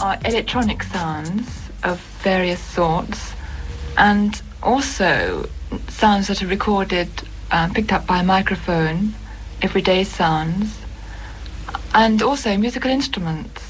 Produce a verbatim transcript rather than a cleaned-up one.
are electronic sounds of various sorts, and also sounds that are recorded, uh, picked up by a microphone, everyday sounds, and also musical instruments.